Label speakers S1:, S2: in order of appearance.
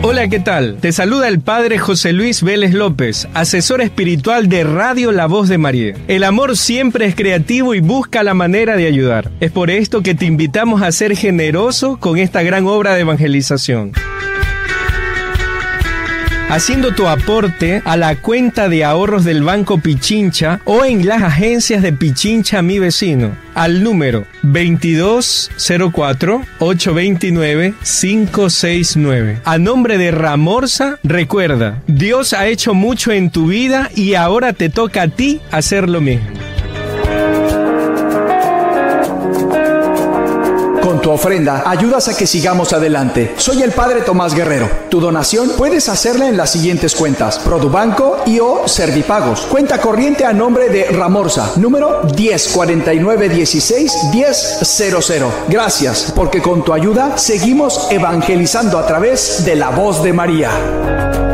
S1: Hola, ¿qué tal? Te saluda el Padre José Luis Vélez López, asesor espiritual de Radio La Voz de María. El amor siempre es creativo y busca la manera de ayudar. Es por esto que te invitamos a ser generoso con esta gran obra de evangelización, haciendo tu aporte a la cuenta de ahorros del Banco Pichincha o en las agencias de Pichincha Mi Vecino, al número 2204-829-569. A nombre de Ramorza, recuerda, Dios ha hecho mucho en tu vida y ahora te toca a ti hacer lo mismo.
S2: Con tu ofrenda, ayudas a que sigamos adelante. Soy el Padre Tomás Guerrero. Tu donación puedes hacerla en las siguientes cuentas: Produbanco y o Servipagos. Cuenta corriente a nombre de Ramorza, número 1049161000. Gracias, porque con tu ayuda seguimos evangelizando a través de la voz de María.